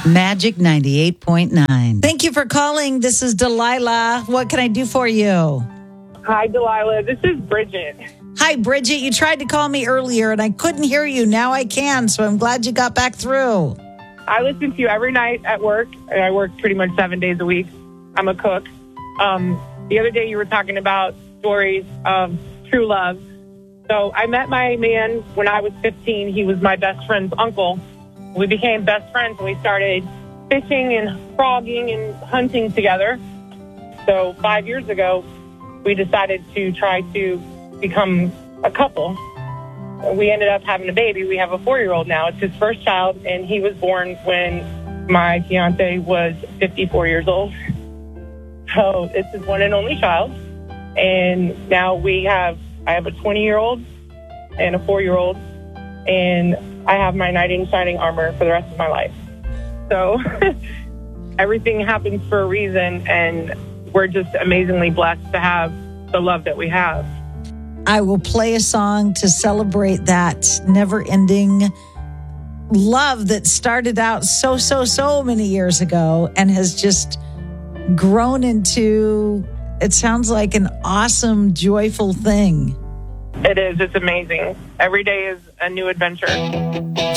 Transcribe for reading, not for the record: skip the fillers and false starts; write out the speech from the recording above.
Magic 98.9. Thank you for calling. This is Delilah. What can I do for you? Hi, Delilah. This is Bridget. Hi, Bridget. You tried to call me earlier and I couldn't hear you. Now I can, so I'm glad you got back through. I listen to you every night at work, and I work pretty much 7 days a week. I'm a cook. The other day you were talking about stories of true love. So I met my man when I was 15. He was my best friend's uncle. We became best friends, and we started fishing and frogging and hunting together. So 5 years ago, we decided to try to become a couple. We ended up having a baby. We have a 4-year-old now. It's his first child, and he was born when my fiance was 54 years old. So it's his one and only child. And now I have a 20-year-old and a 4-year-old, and I have my knight in shining armor for the rest of my life. So everything happens for a reason, and we're just amazingly blessed to have the love that we have. I will play a song to celebrate that never-ending love that started out so many years ago and has just grown into, it sounds like an awesome, joyful thing. It is. It's amazing. Every day is a new adventure.